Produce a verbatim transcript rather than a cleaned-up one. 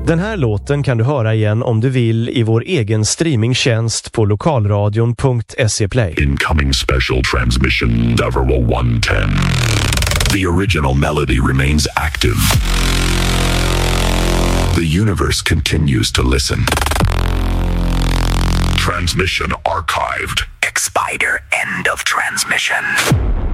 Den här låten kan du höra igen om du vill i vår egen streamingtjänst på lokalradion punkt se play. Incoming special transmission Devereaux one ten. The original melody remains active. The universe continues to listen. Transmission archived. Expider end of transmission.